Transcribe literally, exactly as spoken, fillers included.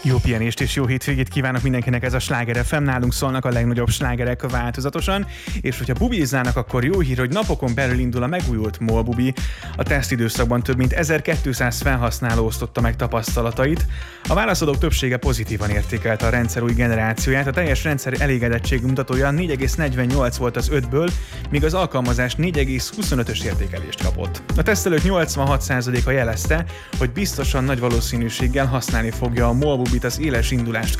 Jó pihenést és jó hétvégét kívánok mindenkinek, ez a Sláger ef em, nálunk szólnak a legnagyobb slágerek változatosan, és hogyha bubiznának, akkor jó hír, hogy napokon belül indul a megújult MOL bubi. A tesztidőszakban több mint ezerkétszáz felhasználó osztotta meg tapasztalatait. A válaszadók többsége pozitívan értékelte a rendszer új generációját, a teljes rendszer elégedettség mutatója négy egész negyvennyolc volt az ötből, míg az alkalmazás négy egész huszonötös értékelést kapott. A tesztelők nyolcvanhat százaléka jelezte, hogy biztosan nagy valószínűséggel használni fogja a MOL bubit az éles indulást